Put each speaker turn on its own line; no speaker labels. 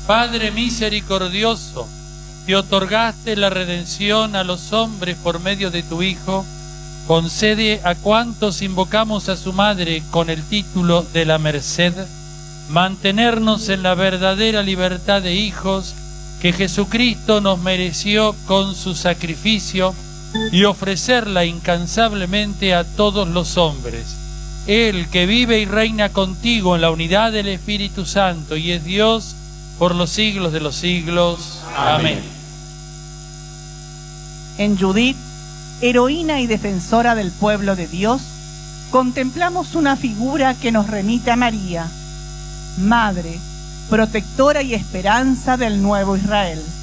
Padre misericordioso, que otorgaste la redención a los hombres por medio de tu Hijo, concede a cuantos invocamos a su Madre con el título de la merced, mantenernos en la verdadera libertad de hijos que Jesucristo nos mereció con su sacrificio y ofrecerla incansablemente a todos los hombres. Él que vive y reina contigo en la unidad del Espíritu Santo y es Dios por los siglos de los siglos. Amén.
En Judith, heroína y defensora del pueblo de Dios, contemplamos una figura que nos remite a María, Madre, protectora y esperanza del nuevo Israel.